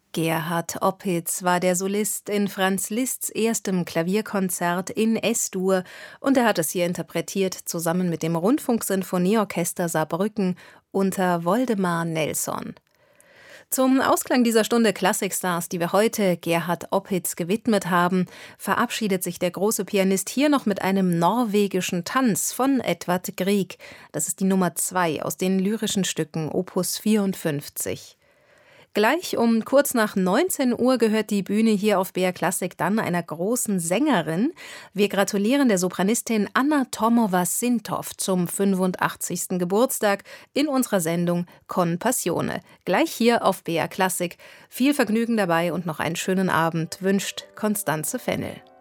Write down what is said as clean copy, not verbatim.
Gerhard Opitz war der Solist in Franz Liszts erstem Klavierkonzert in S-Dur und er hat es hier interpretiert zusammen mit dem Rundfunksinfonieorchester Saarbrücken unter Woldemar Nelson. Zum Ausklang dieser Stunde Klassikstars, die wir heute Gerhard Opitz gewidmet haben, verabschiedet sich der große Pianist hier noch mit einem norwegischen Tanz von Edvard Grieg. Das ist die Nummer 2 aus den lyrischen Stücken Opus 54. Gleich um kurz nach 19 Uhr gehört die Bühne hier auf BR Klassik dann einer großen Sängerin. Wir gratulieren der Sopranistin Anna Tomova-Sintow zum 85. Geburtstag in unserer Sendung Con Passione. Gleich hier auf BR Klassik. Viel Vergnügen dabei und noch einen schönen Abend wünscht Constanze Fennel.